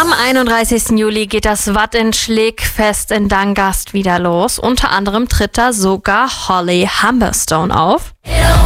Am 31. Juli geht das Watt in Schlägfest in Dangast wieder los. Unter anderem tritt da sogar Holly Humberstone auf.